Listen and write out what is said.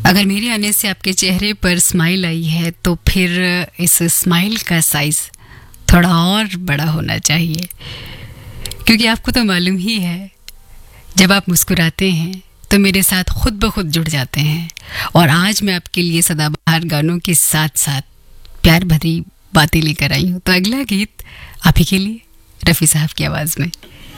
अगर मेरे आने से आपके चेहरे पर स्माइल आई है तो फिर इस स्माइल का साइज़ थोड़ा और बड़ा होना चाहिए, क्योंकि आपको तो मालूम ही है जब आप मुस्कुराते हैं तो मेरे साथ खुद ब खुद जुड़ जाते हैं। और आज मैं आपके लिए सदाबहार गानों के साथ साथ प्यार भरी बातें लेकर आई हूँ। तो अगला गीत आप ही के लिए, रफ़ी साहब की आवाज़ में।